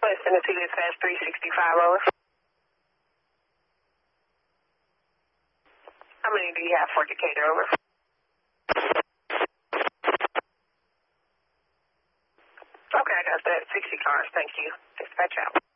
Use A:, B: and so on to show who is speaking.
A: West Tennessee Dispatch 365, over. How many do you have for Decatur, over? Okay, I got that. 60 cars, thank you. Dispatch out.